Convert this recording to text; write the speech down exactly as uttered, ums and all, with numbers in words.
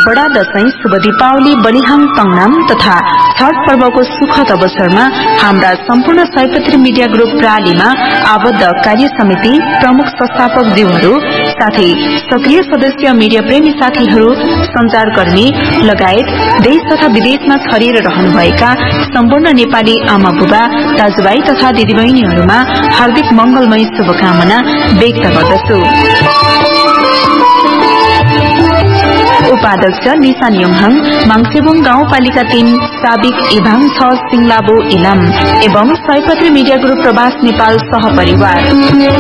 बडा दशैं, शुभ दीपावली, बलिहाङ तङनाम तथा छठ पर्वको सुखद अवसरमा हाम्रा सम्पूर्ण सयपत्री मिडिया ग्रुप प्रालीमा आबद्ध कार्य समिति प्रमुख संस्थापक जीवहरू साथै सक्रिय सदस्य मिडिया प्रेमी साथीहरू, संचारकर्मी लगायत देश तथा विदेशमा छरिएर रहनुभएका सम्पूर्ण नेपाली आमा बुबा, दाजुभाइ तथा दिदीबहिनीहरूमा हार्दिक मंगलमय शुभकामना व्यक्त गर्दछु। उपाध्यक्ष निशान योङहाङ, माङसेबुङ गाउँपालिका तीन, साबिक इभाङ छ, सिंलाबो इलाम एवं सयपत्री मिडिया ग्रुप प्रवास नेपाल सहपरिवार।